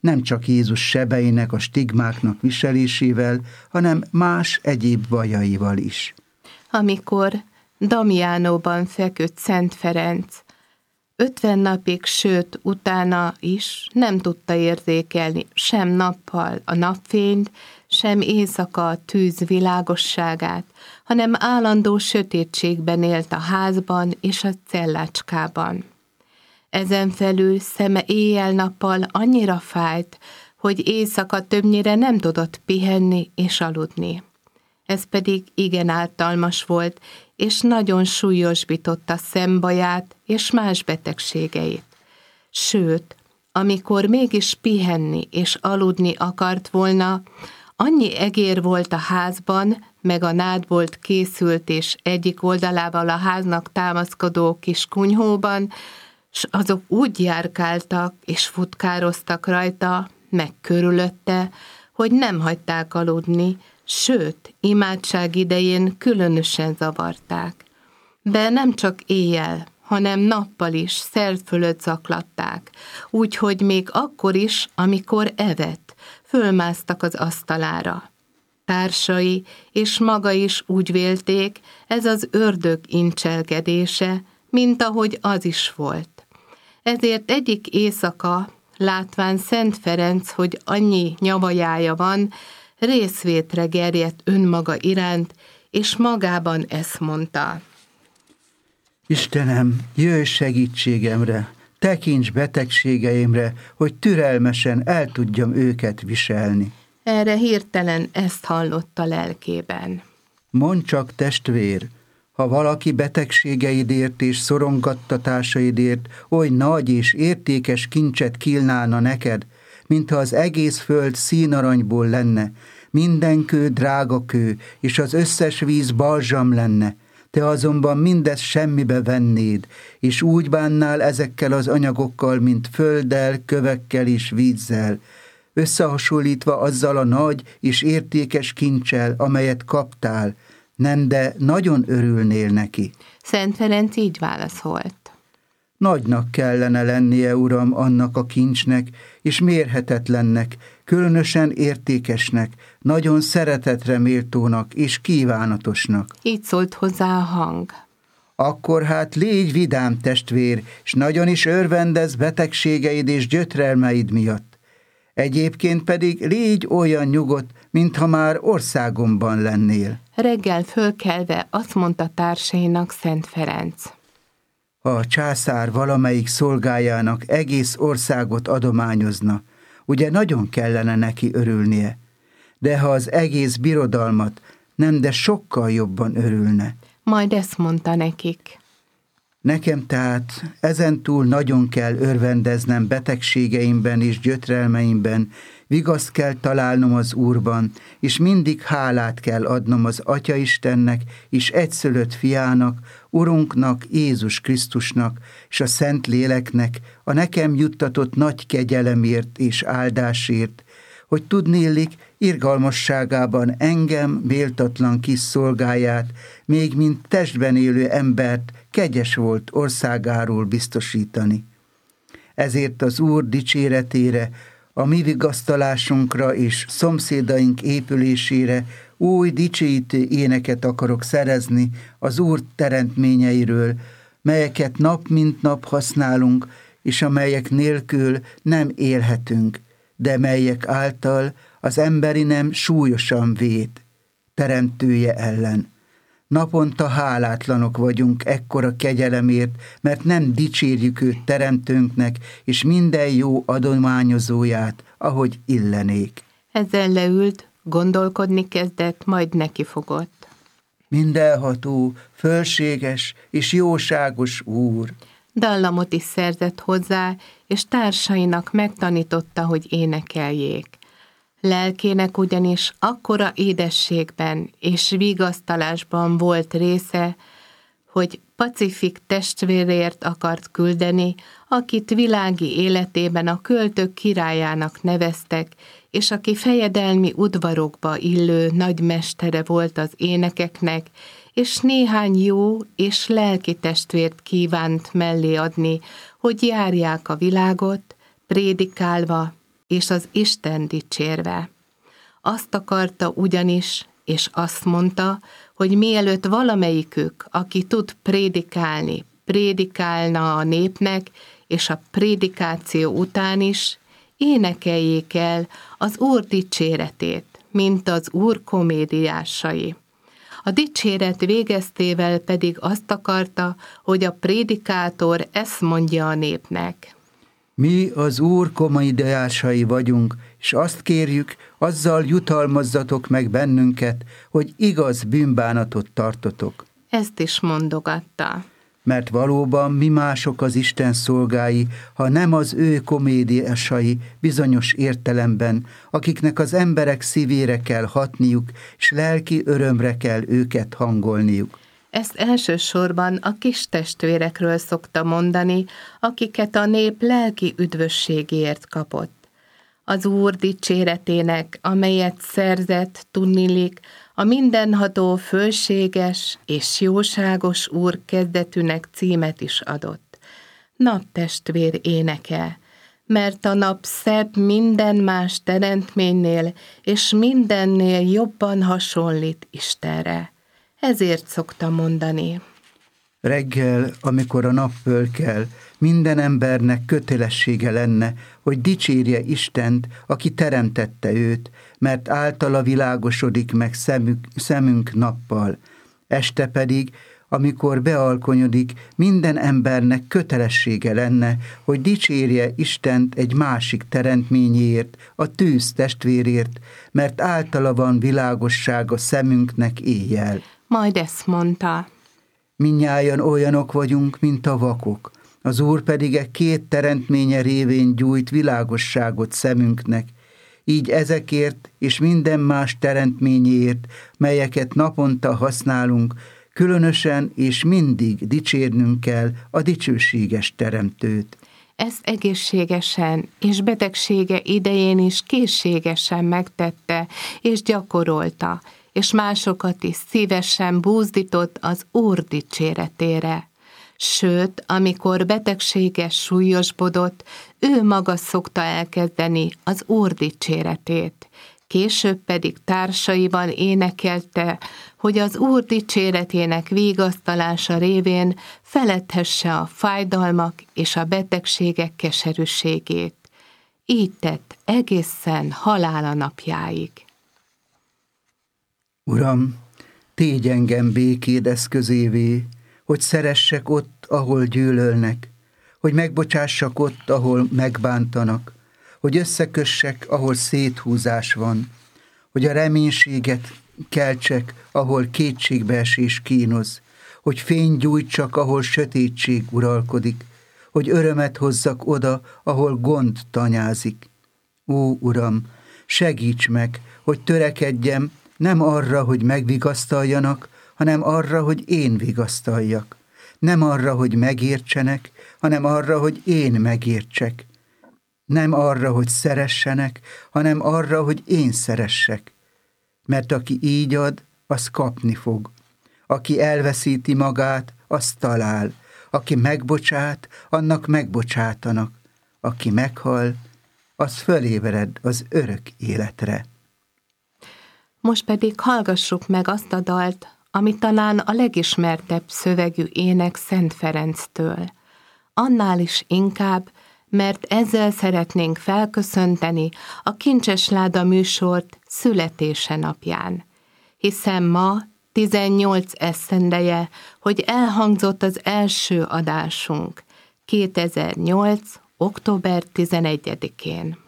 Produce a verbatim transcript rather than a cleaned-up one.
nem csak Jézus sebeinek, a stigmáknak viselésével, hanem más egyéb bajaival is. Amikor Damiánóban feküdt Szent Ferenc, ötven napig, sőt utána is nem tudta érzékelni sem nappal a napfényt, sem éjszaka a tűz világosságát, hanem állandó sötétségben élt a házban és a cellácskában. Ezen felül szeme éjjel-nappal annyira fájt, hogy éjszaka többnyire nem tudott pihenni és aludni. Ez pedig igen ártalmas volt, és nagyon súlyosbította szembaját és más betegségeit. Sőt, amikor mégis pihenni és aludni akart volna, annyi egér volt a házban, meg a nádbolt készült és egyik oldalával a háznak támaszkodó kis kunyhóban, s azok úgy járkáltak és futkároztak rajta, meg körülötte, hogy nem hagyták aludni, sőt, imádság idején különösen zavarták. De nem csak éjjel, hanem nappal is szert fölött zaklatták, úgyhogy még akkor is, amikor evett, fölmásztak az asztalára. Társai és maga is úgy vélték, ez az ördög incselkedése, mint ahogy az is volt. Ezért egyik éjszaka, látván Szent Ferenc, hogy annyi nyavajája van, részvétre gerjedt önmaga iránt, és magában ezt mondta. Istenem, jöjj segítségemre, tekints betegségeimre, hogy türelmesen el tudjam őket viselni. Erre hirtelen ezt hallotta lelkében. Mondd csak, testvér, ha valaki betegségeidért és szorongattatásaidért oly nagy és értékes kincset kínálna neked, mintha az egész föld színaranyból lenne, minden kő drága kő, és az összes víz balzsam lenne, te azonban mindezt semmibe vennéd, és úgy bánnál ezekkel az anyagokkal, mint földdel, kövekkel és vízzel, összehasonlítva azzal a nagy és értékes kincsel, amelyet kaptál, nem, de nagyon örülnél neki. Szent Ferenc így válaszolt. Nagynak kellene lennie, Uram, annak a kincsnek, és mérhetetlennek, különösen értékesnek, nagyon szeretetre méltónak és kívánatosnak. Így szólt hozzá a hang. Akkor hát légy vidám, testvér, és nagyon is örvendezz betegségeid és gyötrelmeid miatt. Egyébként pedig légy olyan nyugodt, mintha már országomban lennél. Reggel fölkelve azt mondta társainak Szent Ferenc. Ha a császár valamelyik szolgájának egész országot adományozna, ugye nagyon kellene neki örülnie, de ha az egész birodalmat, nem, de sokkal jobban örülne. Majd ezt mondta nekik. Nekem tehát ezentúl nagyon kell örvendeznem betegségeimben és gyötrelmeimben, vigaszt kell találnom az Úrban, és mindig hálát kell adnom az Atya Istennek és egyszülött fiának, Urunknak, Jézus Krisztusnak és a Szent Léleknek a nekem juttatott nagy kegyelemért és áldásért, hogy tudnélik irgalmasságában engem, méltatlan kis szolgáját, még mint testben élő embert kegyes volt országáról biztosítani. Ezért az Úr dicséretére, a mi vigasztalásunkra és szomszédaink épülésére új dicsőítő éneket akarok szerezni az Úr teremtményeiről, melyeket nap mint nap használunk, és amelyek nélkül nem élhetünk, de melyek által az emberi nem súlyosan véd, teremtője ellen. Naponta hálátlanok vagyunk ekkora kegyelemért, mert nem dicsérjük őt teremtőnknek és minden jó adományozóját, ahogy illenék. Ezzel leült, gondolkodni kezdett, majd nekifogott. Mindenható, fölséges és jóságos Úr. Dallamot is szerzett hozzá, és társainak megtanította, hogy énekeljék. Lelkének ugyanis akkora édességben és vigasztalásban volt része, hogy Pacifik testvérért akart küldeni, akit világi életében a költők királyának neveztek, és aki fejedelmi udvarokba illő nagymestere volt az énekeknek, és néhány jó és lelki testvért kívánt mellé adni, hogy járják a világot, prédikálva, és az Isten dicsérve. Azt akarta ugyanis, és azt mondta, hogy mielőtt valamelyikük, aki tud prédikálni, prédikálna a népnek, és a prédikáció után is énekeljék el az Úr dicséretét, mint az Úr komédiásai. A dicséret végeztével pedig azt akarta, hogy a prédikátor ezt mondja a népnek. Mi az Úr komédiásai vagyunk, és azt kérjük, azzal jutalmazzatok meg bennünket, hogy igaz bűnbánatot tartotok. Ezt is mondogatta. Mert valóban mi mások az Isten szolgái, ha nem az ő komédiásai bizonyos értelemben, akiknek az emberek szívére kell hatniuk, és lelki örömre kell őket hangolniuk. Ezt elsősorban a kis testvérekről szokta mondani, akiket a nép lelki üdvösségért kapott. Az Úr dicséretének, amelyet szerzett, tudniillik, a mindenható, fölséges és jóságos Úr kezdetűnek címet is adott. Naptestvér éneke, mert a nap szebb minden más teremtménynél, és mindennél jobban hasonlít Istenre. Ezért szokta mondani. Reggel, amikor a nap fölkel, minden embernek kötelessége lenne, hogy dicsérje Istent, aki teremtette őt, mert általa világosodik meg szemünk, szemünk nappal. Este pedig, amikor bealkonyodik, minden embernek kötelessége lenne, hogy dicsérje Istent egy másik teremtményéért, a tűz testvérért, mert általa van világosság a szemünknek éjjel. Majd ezt mondta. Mindnyájan olyanok vagyunk, mint a vakok. Az Úr pedig e két teremtménye révén gyújt világosságot szemünknek, így ezekért és minden más teremtményért, melyeket naponta használunk, különösen és mindig dicsérnünk kell a dicsőséges teremtőt. Ezt egészségesen és betegsége idején is készségesen megtette és gyakorolta, és másokat is szívesen búzdított az Úr dicséretére. Sőt, amikor betegsége súlyosbodott, ő maga szokta elkezdeni az Úr dicséretét. Később pedig társaival énekelte, hogy az Úr dicséretének vigasztalása révén feledhesse a fájdalmak és a betegségek keserűségét. Így tett egészen halála napjáig. Uram, tégy engem békéd eszközévé, hogy szeressek ott, ahol gyűlölnek, hogy megbocsássak ott, ahol megbántanak, hogy összekössek, ahol széthúzás van, hogy a reménységet keltsek, ahol kétségbeesés kínoz, hogy fény gyújtsak, ahol sötétség uralkodik, hogy örömet hozzak oda, ahol gond tanyázik. Ó, Uram, segíts meg, hogy törekedjem nem arra, hogy megvigasztaljanak, hanem arra, hogy én vigasztaljak. Nem arra, hogy megértsenek, hanem arra, hogy én megértsek. Nem arra, hogy szeressenek, hanem arra, hogy én szeressek. Mert aki így ad, az kapni fog. Aki elveszíti magát, az talál. Aki megbocsát, annak megbocsátanak. Aki meghal, az fölébred az örök életre. Most pedig hallgassuk meg azt a dalt, ami talán a legismertebb szövegű ének Szent Ferenctől. Annál is inkább, mert ezzel szeretnénk felköszönteni a Kincses Láda műsort születése napján. Hiszen ma tizennyolc esztendeje, hogy elhangzott az első adásunk, kétezer-nyolc. október tizenegyedikén.